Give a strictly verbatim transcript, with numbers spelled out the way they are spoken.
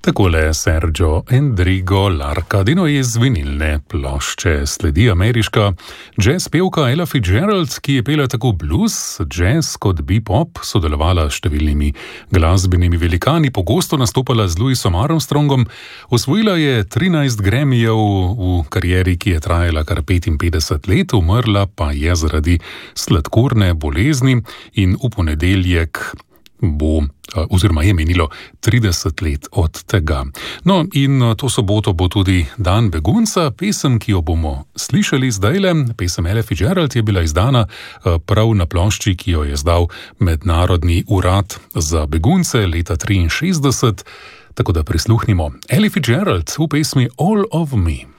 Takole Sergio Endrigo Larcadino iz vinilne plošče. Sledi ameriška jazz pevka Ella Fitzgerald, ki je pela tako blues, jazz kot bebop, sodelovala s številnimi glasbenimi velikani, pogosto nastopala z Louisom Armstrongom, osvojila je trinajst Grammyjev v karieri, ki je trajala kar petinpetdeset let, umrla pa je zaradi sladkorne bolezni in v ponedeljek bo, oziroma je menilo trideset let od tega. No, in to soboto bo tudi dan begunca. Pesem, ki jo bomo slišali zdajle, pesem Ella Fitzgerald, je bila izdana prav na plošči, ki jo je izdal Mednarodni urad za begunce leta triinšestdeset, tako da prisluhnimo Ella Fitzgerald v pesmi All of Me.